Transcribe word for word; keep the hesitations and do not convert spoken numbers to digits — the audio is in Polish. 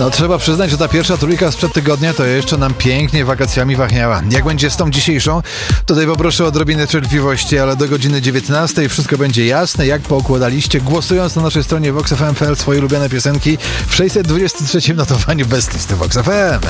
No trzeba przyznać, że ta pierwsza trójka sprzed tygodnia to jeszcze nam pięknie wakacjami wachniała. Jak będzie z tą dzisiejszą? Tutaj poproszę o odrobinę cierpliwości, ale do godziny dziewiętnastej wszystko będzie jasne, jak poukładaliście, głosując na naszej stronie vox f m kropka p l swoje ulubione piosenki w sześćset dwudziestym trzecim notowaniu bez listy Vox F M.